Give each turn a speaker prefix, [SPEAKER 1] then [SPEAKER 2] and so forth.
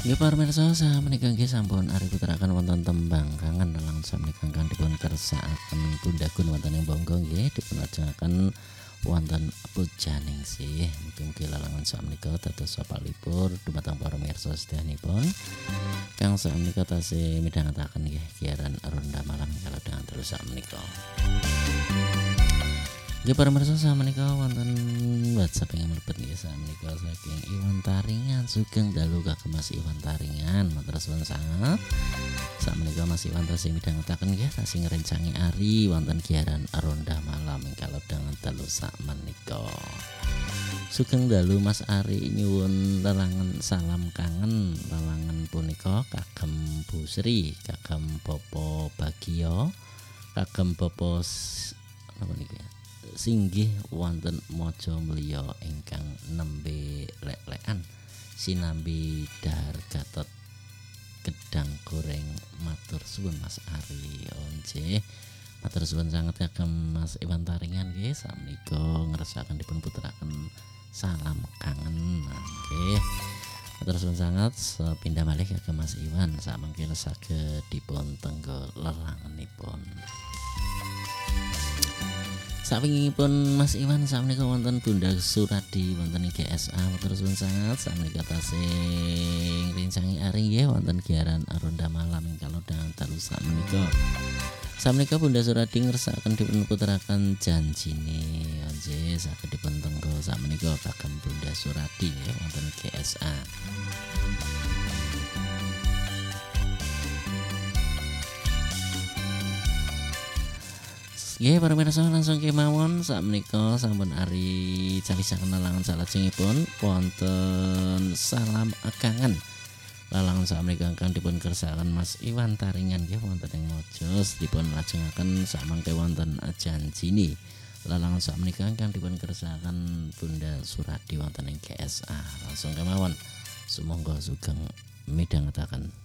[SPEAKER 1] Nggih pamirsa samenika nggih sampun ari puteraken wonten tembang kangen lalang samenika ingkang dipun kersakaken Bundagun wonten ing Bangga nggih dipun lajengaken wonten pujaning sih. Mugi-mugi lalangan samenika dados sapalipur dumateng para pamirsa sedayanipun kang samenika tasih midhangetaken nggih giaran ronda malam kalau dengan terus samenika. Nggih para pamirsa samenika wonten WhatsApp ingkang mlebet nggih samenika saking Iwan Taringan sugeng dalu kagem Mas Iwan Taringan matur suwun sanget. Samenika Mas Iwan tasih midhangetaken nggih tasih ngrencangi ari wonten giaran ronda malam ingkang dengan dalu sakmenika. Sugeng dalu Mas Ari nyuwun lelangan salam kangen lelangan punika kagem Bu Sri, kagem Bapak Bagio, kagem Bapak napa niki singgih wonten Maja Mulya ingkang nembe lek-lekan sinambi dahar Gatot gedang goreng matur suwun Mas Ari nggih matur suwun sanget kagem Mas Iwan Taringan nggih samenika ngersakaken dipun puteraken salam kangen nggih matur suwun sanget sepindah malih kagem Mas Iwan samangke saged dipun tenggo lelangenipun. Sawingipun Mas Iwan samenika wonten Bunda Suradi wonten ing GSA matur suwun sanget samenika tasih ngrencangi ari nggih wonten giaran ronda malam ing kalodang dalu samenika. Samenika Bunda Suradi ngersakaken dipun puteraken janjine nggih saged dipun tenggo samenika kagem Bunda Suradi nggih wonten GSA. Nggih para pamirsa langsung kemawon sakmenika sampun ari cawisaken lalangan salajengipun wonten salam kangen. Lalangan sakmenika ingkang dipun kersakaken Mas Iwan Taringan nggih wonten ing Mojos dipun lajengaken samangke wonten janjine. Lalangan sakmenika ingkang dipun kersakaken Bunda Suradi wonten ing GSA. Langsung kemawon sumangga sugeng midhangetaken.